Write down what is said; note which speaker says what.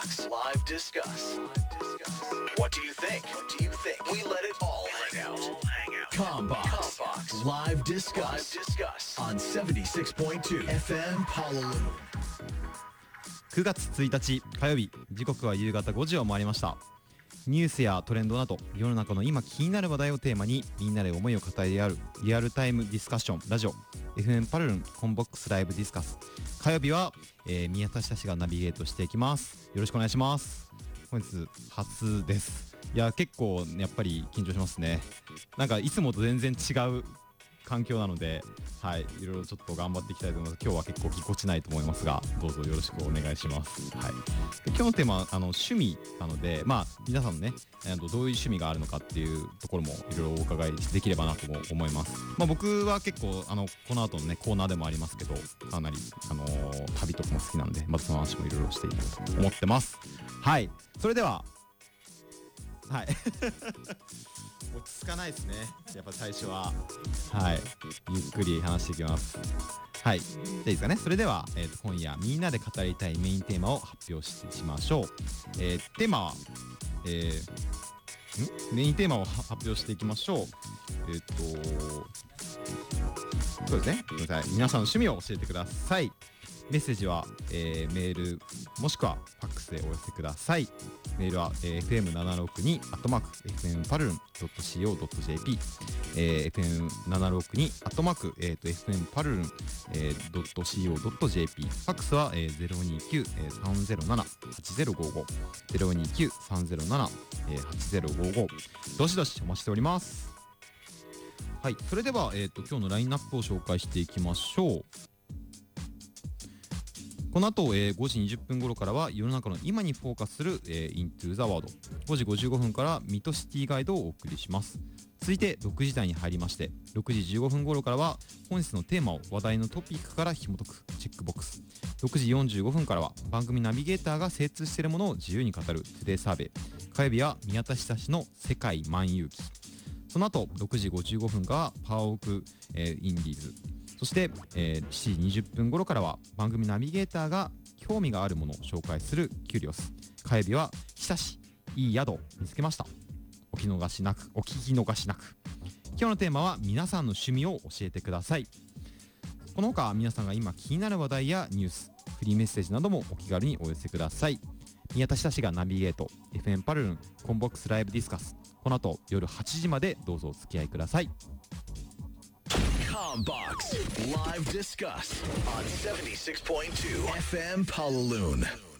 Speaker 1: Box Live Discuss. What do you think? We let it all hang out. Combox Live Discuss on 76.2 FM Honolulu.
Speaker 2: 9月1日火曜日、時刻は夕方5時を回りました。ニュースやトレンドなど世の中の今気になる話題をテーマにみんなで思いを語り合うリアルタイムディスカッションラジオ FM パルルンコンボックスライブディスカス。火曜日は、宮田親がナビゲートしていきます。よろしくお願いします。本日初です。いや結構やっぱり緊張しますね。なんかいつもと全然違う環境なので、はい、いろいろちょっと頑張っていきたいと思います。今日は結構ぎこちないと思いますが、どうぞよろしくお願いします。はい。で今日のテーマは趣味なので、皆さんのね、どういう趣味があるのかっていうところもいろいろお伺いできればなとも思います。僕は結構この後のねコーナーでもありますけど、かなり旅とかも好きなんで、まずその話もいろいろしていこうと思ってます。はい。それでは、はい。落ち着かないですね、やっぱ最初は。はい、ゆっくり話していきます。はい、じゃあいいですかね。それでは、今夜みんなで語りたいメインテーマを発表しましょう。テーマは、メインテーマを発表していきましょう。そうですね、ごめんなさい。皆さんの趣味を教えてください。メッセージは、メールもしくはファックスでお寄せください。メールは、fm762@fmpalulun.co.jp fm762@fmpalulun.co.jp ファックスは、029-307-8055 029-307-8055 どしどしお待ちしております。はい、それでは、今日のラインナップを紹介していきましょう。この後、5時20分頃からは世の中の今にフォーカスする、Into the World。 5時55分からミッドシティガイドをお送りします。続いて6時台に入りまして、6時15分頃からは本日のテーマを話題のトピックから紐解くチェックボックス。6時45分からは番組ナビゲーターが精通しているものを自由に語るトゥデイサーベイ。火曜日は宮田久の世界万有記。その後6時55分からはパワーオーク、インディーズ。そして、7時20分頃からは番組ナビゲーターが興味があるものを紹介するキュリオス。火曜日は久しいい宿を見つけました。お聞き逃しなく。今日のテーマは皆さんの趣味を教えてください。この他皆さんが今気になる話題やニュース、フリーメッセージなどもお気軽にお寄せください。宮田親がナビゲート FM パルルンコンボックスライブディスカス。この後夜8時までどうぞお付き合いください。
Speaker 1: Combox Live Discuss on 76.2 FM Honolulu.